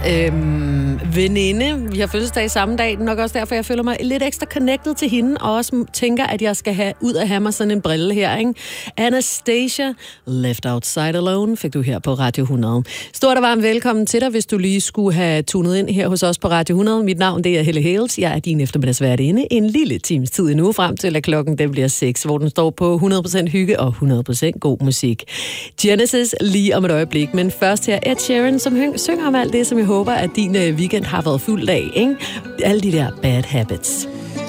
veninde. Vi har fødselsdag samme dag. Nok også derfor, jeg føler mig lidt ekstra connected til hende, og også tænker, at jeg skal have mig sådan en brille her, ikke? Anastasia, Left Outside Alone, fik du her på Radio 100. Stort og varmt velkommen til dig, hvis du lige skulle have tunet ind her hos os på Radio 100. Mit navn, det er Helle Hales. Jeg er din eftermiddagsværtinde en lille times tid endnu, frem til at klokken den bliver 6, hvor den står på 100% hygge og 100% god musik. Genesis lige om et øjeblik, men først her Ed Sheeran, som synger om alt det, som jeg håber, at din weekend har været fuld af, ikke? Alle de der bad habits.